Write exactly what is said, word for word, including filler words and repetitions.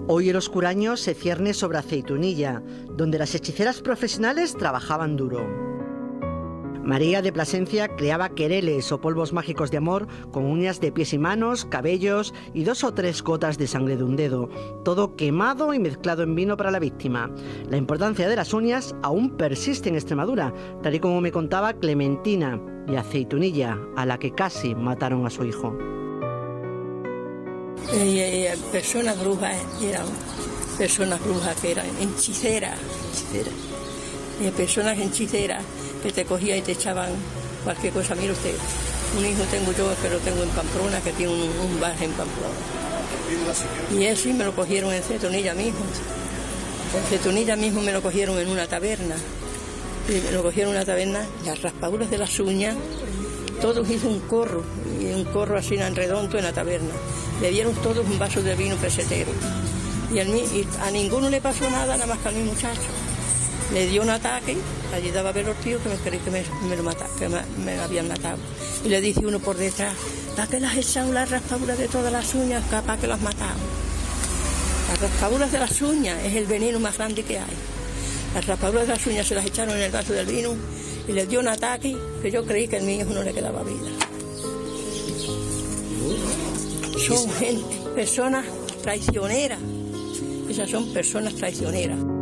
Hoy el oscuraño se cierne sobre Aceitunilla, donde las hechiceras profesionales trabajaban duro. María de Plasencia creaba quereles o polvos mágicos de amor con uñas de pies y manos, cabellos y dos o tres gotas de sangre de un dedo, todo quemado y mezclado en vino para la víctima. La importancia de las uñas aún persiste en Extremadura, tal y como me contaba Clementina de Aceitunilla, a la que casi mataron a su hijo. Y, y, personas brujas, eran personas brujas que eran hechiceras, hechiceras. Y personas hechiceras que te cogían y te echaban cualquier cosa. Mira usted, un hijo tengo yo que lo tengo en Pamplona, que tiene un, un bar en Pamplona. Y eso me lo cogieron en Aceitunilla mismo. En Aceitunilla mismo me lo cogieron en una taberna. Y me lo cogieron en una taberna, las raspaduras de las uñas, todos hizo un corro, y un corro así en redondo en la taberna. Le dieron todos un vaso de vino pesetero. Y, al, y a ninguno le pasó nada, nada más que a mi muchacho. Le dio un ataque, allí daba a ver los tíos que me creí que me, me lo mataban, que me, me habían matado. Y le dice uno por detrás, ¿para qué las has echado las raspaduras de todas las uñas? ¿Para qué las has matado? Las raspaduras de las uñas es el veneno más grande que hay. Las raspaduras de las uñas se las echaron en el vaso del vino y le dio un ataque que yo creí que a mi hijo no le quedaba vida. Son gente, personas traicioneras. Esas son personas traicioneras.